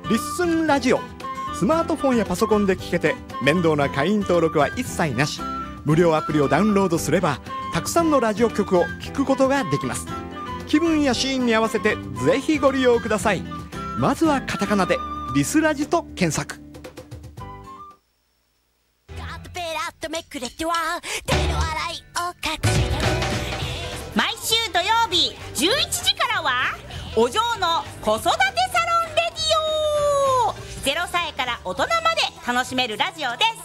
リッスンラジオ。スマートフォンやパソコンで聞けて、面倒な会員登録は一切なし。無料アプリをダウンロードすれば、たくさんのラジオ局を聞くことができます。気分やシーンに合わせてぜひご利用ください。まずはカタカナでリスラジと検索。 毎週土曜日11時からはお嬢の子育てサロンレディオ。0歳から大人まで楽しめるラジオです。